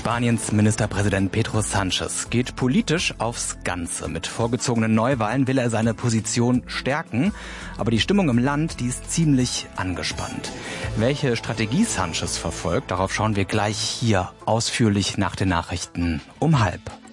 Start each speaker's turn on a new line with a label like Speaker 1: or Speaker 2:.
Speaker 1: Spaniens Ministerpräsident Pedro Sánchez geht politisch aufs Ganze. Mit vorgezogenen Neuwahlen will er seine Position stärken. Aber die Stimmung im Land, die ist ziemlich angespannt. Welche Strategie Sánchez verfolgt, darauf schauen wir gleich hier ausführlich nach den Nachrichten um 12:30.